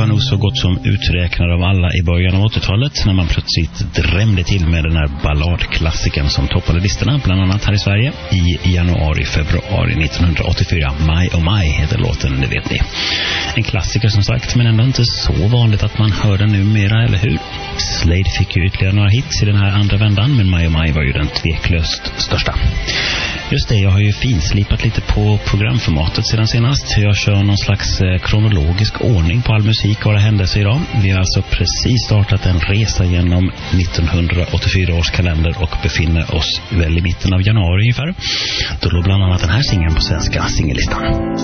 var nog så gott som uträknad av alla i början av 80-talet när man plötsligt drämde till med den här balladklassiken som toppade listorna, bland annat här i Sverige i januari-februari 1984. Maj och maj heter låten, det vet ni. En klassiker som sagt, men ändå inte så vanligt att man hör den numera, eller hur? Slade fick ju ytterligare några hits i den här andra vändan, men Maj och maj var ju den tveklöst största. Just det, jag har ju finslipat lite på programformatet sedan senast. Jag kör någon slags kronologisk ordning på all musik och alla händelser idag. Vi har alltså precis startat en resa genom 1984 års kalender och befinner oss väl i mitten av januari ungefär. Då låg bland annat den här singeln på svenska singellistan.